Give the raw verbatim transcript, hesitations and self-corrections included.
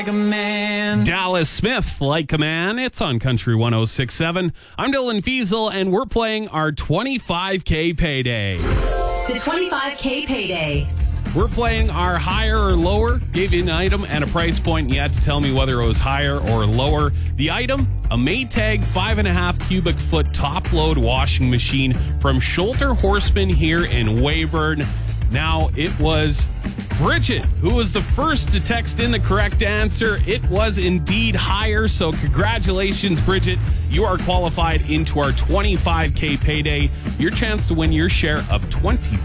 a man. Dallas Smith, Like a Man. It's on Country one oh six point seven. I'm Dylan Fiesel, and we're playing our twenty-five K payday. The twenty-five K payday. We're playing our higher or lower. Gave you an item and a price point, and you had to tell me whether it was higher or lower. The item, a Maytag five and a half cubic foot top load washing machine from Schulter Horseman here in Weyburn. Now, it was Bridget who was the first to text in the correct answer. It was indeed higher, so congratulations, Bridget. You are qualified into our twenty-five K payday. Your chance to win your share of twenty